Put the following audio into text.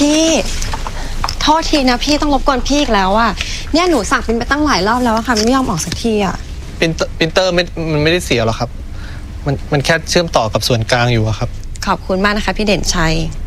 พี่โทษทีนะพี่ต้องรบกวนพี่อีกแล้วอะเนี่ยหนูสั่งเป็นไปตั้งหลายรอบแล้วค่ะไม่ยอมออกสักทีอะปรินเตอร์มันไม่ได้เสียหรอกครับมันแค่เชื่อมต่อกับส่วนกลางอยู่อะครับขอบคุณมากนะคะพี่เด่นชัย